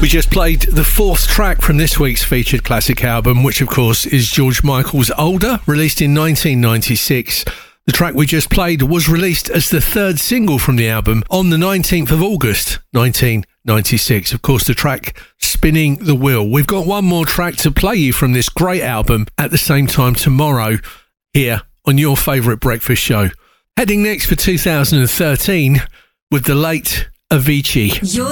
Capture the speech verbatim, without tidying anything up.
We just played the fourth track from this week's featured classic album, which of course is George Michael's Older, released in nineteen ninety-six. The track we just played was released as the third single from the album on the nineteenth of August, nineteen ninety-six. Of course, the track Spinning the Wheel. We've got one more track to play you from this great album at the same time tomorrow here on your favourite breakfast show. Heading next for two thousand thirteen with the late Avicii. You're